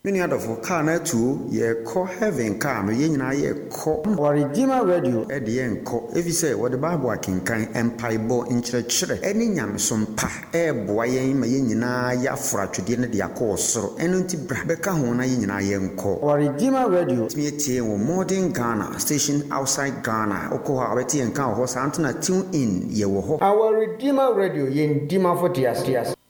Many other for car na too, ye call heaven car, no yen na ye call or Redeemer Radio at the end call. If you say what the Bible can kind empire bo in church, any yam some pa, boy, my yen na ya fra to the end of the course, so enunti brabeka hona yen na yen call. Or Redeemer Radio, me tea or modern Ghana, station outside Ghana, Okoha, Betty and Cow, horse Antona tune in, ye will. Our Redeemer Radio, yen Dima for Tias.